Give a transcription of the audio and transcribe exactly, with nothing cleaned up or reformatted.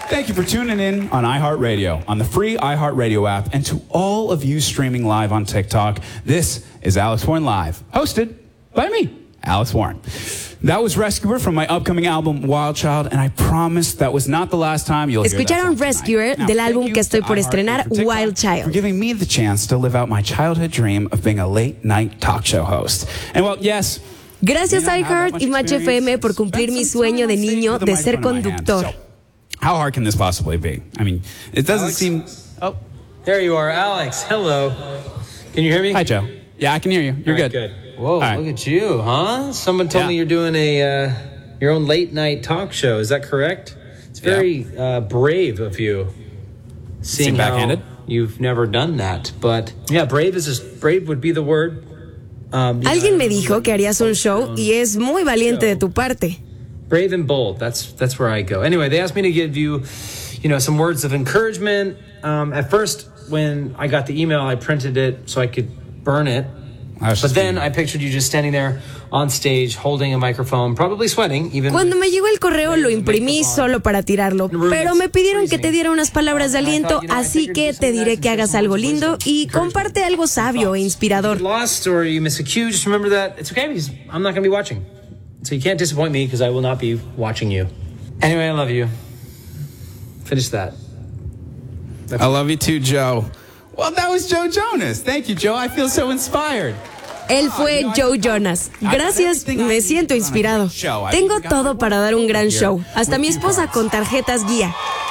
Thank you for tuning in on iHeartRadio, on the free iHeartRadio app, and to all of you streaming live on TikTok. This is Alex Warren Live, hosted by me, Alex Warren. That was Rescuer from my upcoming album Wild Child, and I promise that was not the last time you'll hear that Escucharon song Rescuer tonight. del Now, álbum thank que you estoy to por iHeart estrenar, for TikTok Wild Child. for giving me the chance to live out my childhood dream of being a late night talk show host. And well, yes. Gracias iHeart y Match F M por cumplir mi sueño de niño de ser conductor. So, how hard can this possibly be? I mean, it doesn't Alex? seem. Oh, There you are, Alex. Hello. Can you hear me? hi, Joe. Yeah, I can hear you. You're All right, good. Whoa, right. look at you, huh? Someone told Yeah. me you're doing a uh, your own late night talk show. Is that correct? It's very uh, brave of you. Seeing Seem backhanded? how you've never done that, but yeah, brave is just, brave would be the word. Um, you Alguien know, me dijo que harías un show y es muy valiente de tu parte. brave and bold. That's that's where I go. Anyway, they asked me to give you, you know, some words of encouragement. Um, at first, when I got the email, I printed it so I could burn it. I was But just then being- I pictured you just standing there on stage, holding a microphone, probably sweating. Even Cuando me llegó el correo lo imprimí solo para tirarlo, pero me pidieron que te diera unas palabras de aliento, así que te diré que hagas algo lindo y comparte algo sabio e inspirador. lost or you miss a cue, just remember that it's okay because I'm not going to be watching. So you can't disappoint me because I will not be watching you. Anyway, I love you. Finish that. I love you too, Joe. Well, that was Joe Jonas. Thank you, Joe. I feel so inspired. Él fue Joe Jonas. Gracias, me siento inspirado. Tengo todo para dar un gran show. Hasta mi esposa con tarjetas guía.